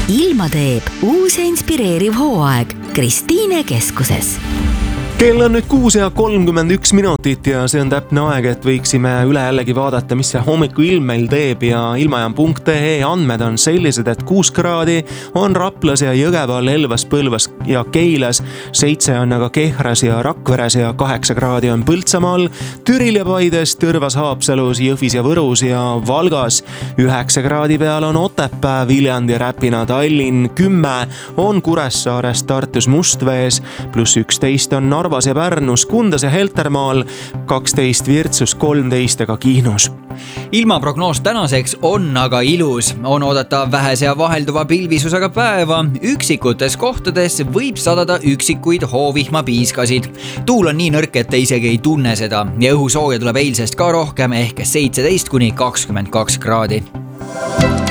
ilma teeb uus ja inspireeriv hooaeg Kristiine keskuses. Kell on nüüd 6:31 ja see on täpne aeg, et võiksime üle jällegi vaadata, mis see hommiku ilm meil teeb ja ilmajaam.ee andmed on sellised, et 6 kraadi on Raplas ja Jõgeval, Elvas, Põlvas ja Keilas, 7 on aga Kehras ja Rakveres ja 8 kraadi on Põltsamaal, Türil ja Paides, Tõrvas, Haapsalus, Jõhvis ja Võrus ja Valgas, 9 kraadi peal on Otepää, Viljandi ja Räpina, Tallinn, 10 on Kuressaares, Tartus, Mustvees, +11 on Narvas ja Pärnus, Kundas ja Heltermaal, 12 Virtsus, 13 aga Kihnus. Ilmaprognoos tänaseks on aga ilus. On oodata vähese ja vahelduva pilvisusega päeva. Üksikutes kohtades võib sadada üksikuid hoovihmapiiskasid. Tuul on nii nõrk, et te isegi ei tunne seda ja õhusooja tuleb eilsest ka rohkem ehk 17–22 kraadi.